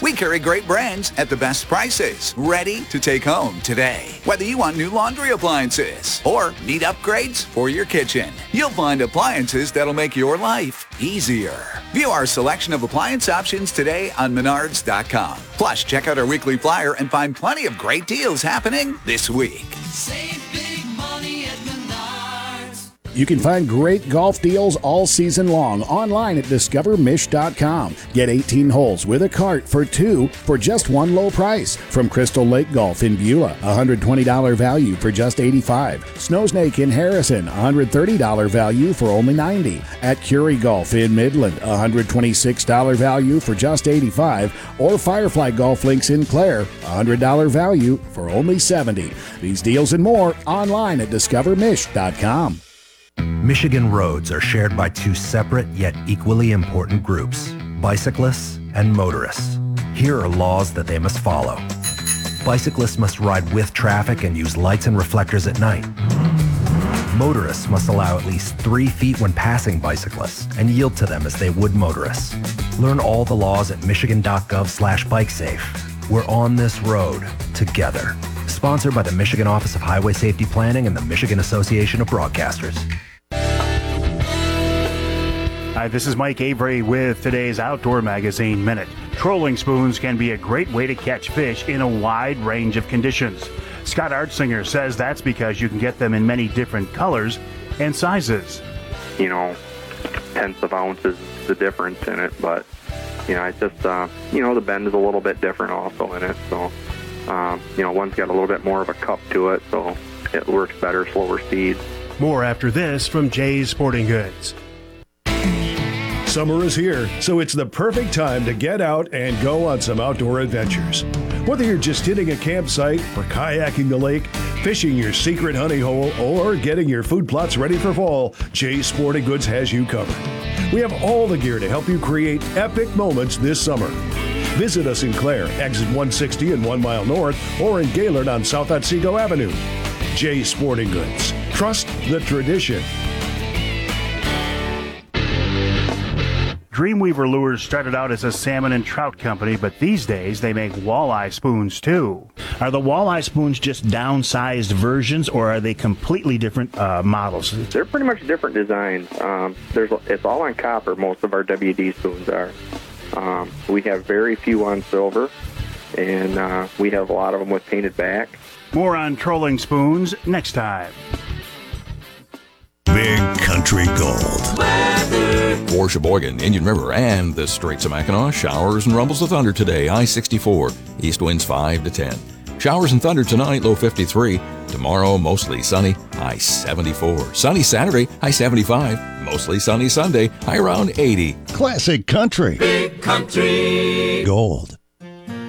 We carry great brands at the best prices, ready to take home today. Whether you want new laundry appliances or need upgrades for your kitchen, you'll find appliances that'll make your life easier. View our selection of appliance options today on Menards.com. Plus, check out our weekly flyer and find plenty of great deals happening this week. Save big money at Menards. You can find great golf deals all season long online at discovermish.com. Get 18 holes with a cart for 2 for just one low price. From Crystal Lake Golf in Beulah, $120 value for just $85. Snowsnake in Harrison, $130 value for only $90. At Curie Golf in Midland, $126 value for just $85. Or Firefly Golf Links in Clare, $100 value for only $70. These deals and more online at discovermish.com. Michigan roads are shared by two separate yet equally important groups, bicyclists and motorists. Here are laws that they must follow. Bicyclists must ride with traffic and use lights and reflectors at night. Motorists must allow at least 3 feet when passing bicyclists and yield to them as they would motorists. Learn all the laws at michigan.gov/bikesafe. We're on this road together. Sponsored by the Michigan Office of Highway Safety Planning and the Michigan Association of Broadcasters. Hi, this is Mike Avery with today's Outdoor Magazine Minute. Trolling spoons can be a great way to catch fish in a wide range of conditions. Scott Artsinger says that's because you can get them in many different colors and sizes. You know, tenths of ounces is the difference in it, but, you know, it's just, the bend is a little bit different also in it, so, one's got a little bit more of a cup to it, so it works better, slower speeds. More after this from Jay's Sporting Goods. Summer is here, so it's the perfect time to get out and go on some outdoor adventures. Whether you're just hitting a campsite or kayaking the lake, fishing your secret honey hole, or getting your food plots ready for fall, Jay's Sporting Goods has you covered. We have all the gear to help you create epic moments this summer. Visit us in Clare, exit 160 and 1 mile north, or in Gaylord on South Otsego Avenue. Jay's Sporting Goods. Trust the tradition. Dreamweaver Lures started out as a salmon and trout company, but these days they make walleye spoons too. Are the walleye spoons just downsized versions, or are they completely different models? They're pretty much different designs. It's all on copper, most of our WD spoons are. We have very few on silver, and we have a lot of them with painted back. More on trolling spoons next time. Big Country Gold. For Sheboygan, Indian River, and the Straits of Mackinac, showers and rumbles of thunder today, high 64, east winds 5 to 10. Showers and thunder tonight, low 53. Tomorrow, mostly sunny, high 74. Sunny Saturday, high 75. Mostly sunny Sunday, high around 80. Classic Country. Big Country Gold.